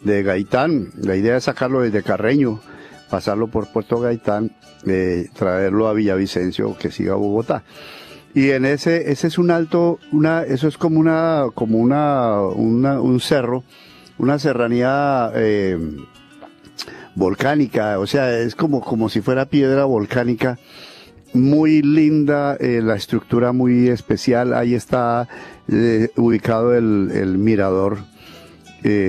de Gaitán. La idea es sacarlo desde Carreño, pasarlo por Puerto Gaitán, traerlo a Villavicencio, que siga a Bogotá. Y en ese es un alto, eso es como un cerro, una serranía volcánica, o sea, es como si fuera piedra volcánica, muy linda, la estructura muy especial. Ahí está ubicado el mirador